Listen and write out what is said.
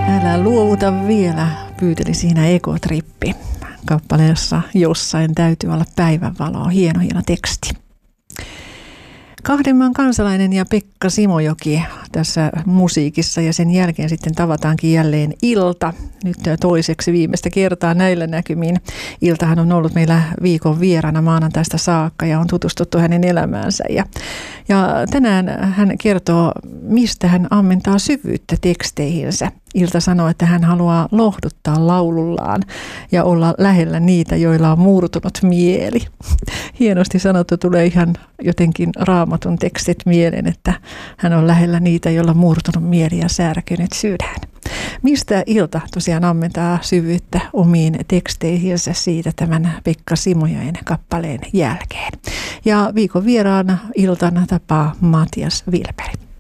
Älä luovuta vielä, pyyteli siinä Ekotrippi. Kappaleessa Jossain täytyy olla päivänvaloa. Hieno teksti. Kahdenmaan kansalainen ja Pekka Simojoki tässä musiikissa ja sen jälkeen sitten tavataankin jälleen Ilta. Nyt toiseksi viimeistä kertaa näillä näkymin. Iltahan on ollut meillä viikon vieraana maanantaista saakka ja on tutustuttu hänen elämäänsä. Ja tänään hän kertoo, mistä hän ammentaa syvyyttä teksteihinsä. Ilta sanoo, että hän haluaa lohduttaa laulullaan ja olla lähellä niitä, joilla on murtunut mieli. Hienosti sanottu, tulee ihan jotenkin Raamatun tekstit mieleen, että hän on lähellä niitä, joilla on murtunut mieli ja särkynyt sydän. Mistä Ilta tosiaan ammentaa syvyyttä omiin teksteihinsä siitä tämän Pekka Simojoen kappaleen jälkeen. Ja viikon vieraana Iltana tapaa Matias Wilberg.